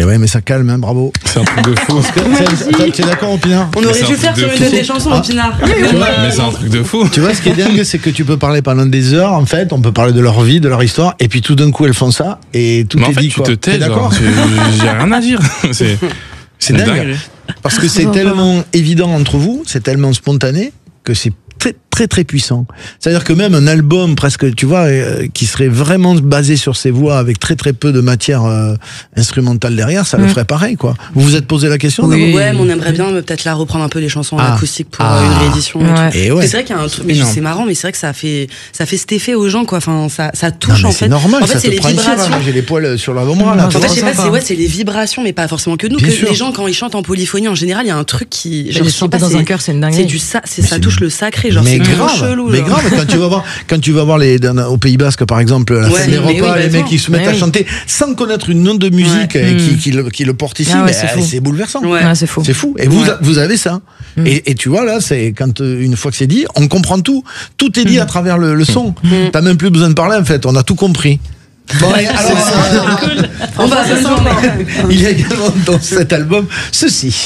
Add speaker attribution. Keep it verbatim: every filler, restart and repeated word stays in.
Speaker 1: ouais, mais ça calme, hein, bravo.
Speaker 2: C'est un truc de fou.
Speaker 1: Tu es d'accord, Opinard?
Speaker 3: On aurait dû le faire sur une de tes chansons,
Speaker 1: ah.
Speaker 3: Opinard.
Speaker 2: Mais c'est un truc de fou.
Speaker 1: Tu vois, ce qui est dingue, c'est que tu peux parler pendant des heures, en fait, on peut parler de leur vie, de leur histoire, et puis tout d'un coup, elles font ça, et tout
Speaker 2: mais
Speaker 1: est
Speaker 2: en fait,
Speaker 1: dit,
Speaker 2: tu
Speaker 1: quoi.
Speaker 2: te tais,
Speaker 1: d'accord?
Speaker 2: J'ai rien à dire. C'est,
Speaker 1: c'est dingue. dingue. Parce que c'est tellement évident entre vous, c'est tellement spontané, que c'est très très très puissant. C'est-à-dire que même un album presque, tu vois, euh, qui serait vraiment basé sur ces voix avec très très peu de matière euh, instrumentale derrière, ça mmh. le ferait pareil, quoi. Vous vous êtes posé la question?
Speaker 3: Oui, ouais, mais on aimerait bien peut-être la reprendre un peu les chansons
Speaker 1: ah.
Speaker 3: acoustiques pour
Speaker 1: ah.
Speaker 3: une réédition.
Speaker 1: Ouais. Et ouais.
Speaker 3: C'est vrai qu'il y a un truc, mais c'est marrant, mais c'est vrai que ça fait ça fait cet effet aux gens, quoi. Enfin, ça ça touche
Speaker 1: non,
Speaker 3: en fait.
Speaker 1: C'est normal.
Speaker 3: En fait,
Speaker 1: ça
Speaker 3: c'est les vibrations.
Speaker 1: Moi, j'ai les poils sur l'avant-bras là.
Speaker 3: En fait, je sais pas, c'est ouais, c'est les vibrations, mais pas forcément que nous.
Speaker 1: Bien
Speaker 3: que
Speaker 1: sûr.
Speaker 3: les gens quand ils chantent en polyphonie, en général, il y a un truc qui.
Speaker 4: Genre, chanter dans un chœur, c'est une dinguerie.
Speaker 3: C'est du ça, c'est ça touche le sacré, genre c'est
Speaker 1: grave,
Speaker 3: chelou.
Speaker 1: mais grave, quand tu vas voir, quand tu vas voir les, dans, au Pays Basque, par exemple, la
Speaker 3: ouais,
Speaker 1: scène des repas,
Speaker 3: oui,
Speaker 1: les mecs qui se mettent à oui. chanter sans connaître une note de musique ouais. et qui, qui, le, qui le portent ici, ah ouais, c'est, c'est bouleversant.
Speaker 3: Ouais.
Speaker 4: Ouais, c'est fou.
Speaker 1: C'est fou. Et vous, ouais. vous avez ça. Mm. Et, et tu vois, là, c'est quand, une fois que c'est dit, on comprend tout. Tout est dit mm. à travers le, le son. Mm. T'as même plus besoin de parler, en fait. On a tout compris. Bon, et alors,
Speaker 3: cool. On va
Speaker 1: il y a également dans cet album ceci.